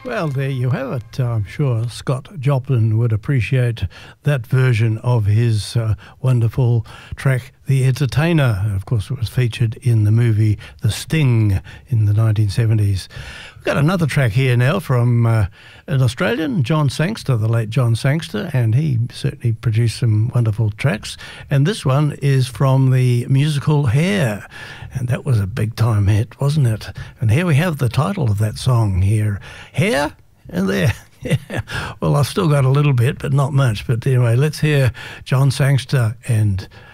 Well, there you have it. I'm sure Scott Joplin would appreciate that version of his wonderful track, The Entertainer. Of course, it was featured in the movie The Sting in the 1970s. We've got another track here now from an Australian, John Sangster, the late John Sangster, and he certainly produced some wonderful tracks. And this one is from the musical Hair, and that was a big-time hit, wasn't it? And here we have the title of that song here, Hair and There. Yeah. Well, I've still got a little bit, but not much. But anyway, let's hear John Sangster and